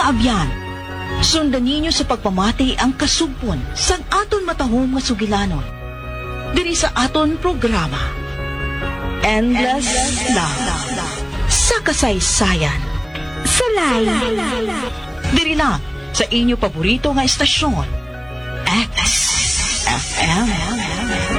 kaabyan. Sundan ninyo sa pagpamati ang kasugpon sa aton matahom nga sugilanon. Diri sa aton programa, Endless Love. Sa kasaysayan. Sulay. Diri lang sa inyo paborito nga estasyon, XFM.